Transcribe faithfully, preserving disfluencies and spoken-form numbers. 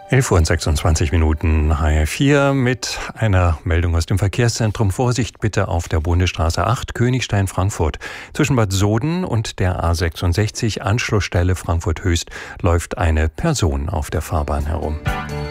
elf Uhr und sechsundzwanzig Minuten, H R vier mit einer Meldung aus dem Verkehrszentrum. Vorsicht bitte auf der Bundesstraße acht, Königstein-Frankfurt. Zwischen Bad Soden und der A sechsundsechzig, Anschlussstelle Frankfurt-Höchst, läuft eine Person auf der Fahrbahn herum.